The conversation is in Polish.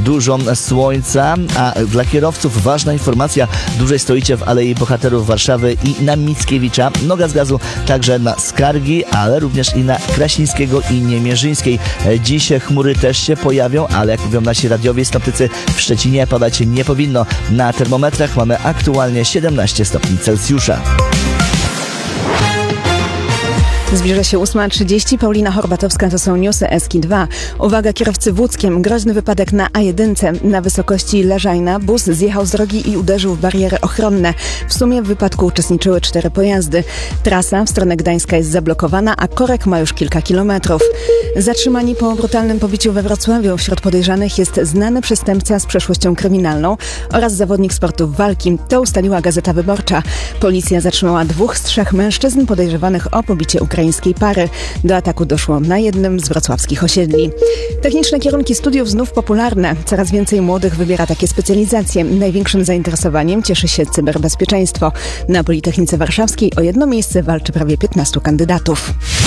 dużo słońca, a dla kierowców ważna informacja, dłużej stoicie w Alei Bohaterów Warszawy i na Mickiewicza. Noga z gazu także na Skargi, ale również i na Krasińskiego i Niemierzyńskiej. Dziś chmury też się pojawią, ale jak mówią nasi radiowi synoptycy, w Szczecinie padać nie powinno. Na termometrach mamy aktualnie 17 stopni Celsjusza. Zbliża się 8:30. Paulina Horbatowska, to są newsy Eski2. Uwaga, kierowcy w Łódzkiem. Groźny wypadek na A1 na wysokości Leżajna. Bus zjechał z drogi i uderzył w bariery ochronne. W sumie w wypadku uczestniczyły 4 pojazdy. Trasa w stronę Gdańska jest zablokowana, a korek ma już kilka kilometrów. Zatrzymani po brutalnym pobiciu we Wrocławiu. Wśród podejrzanych jest znany przestępca z przeszłością kryminalną oraz zawodnik sportów walki. To ustaliła Gazeta Wyborcza. Policja zatrzymała 2 z 3 mężczyzn podejrzewanych o pobicie ukraińskiej pary. Do ataku doszło na jednym z wrocławskich osiedli. Techniczne kierunki studiów znów popularne. Coraz więcej młodych wybiera takie specjalizacje. Największym zainteresowaniem cieszy się cyberbezpieczeństwo. Na Politechnice Warszawskiej o jedno miejsce walczy prawie 15 kandydatów.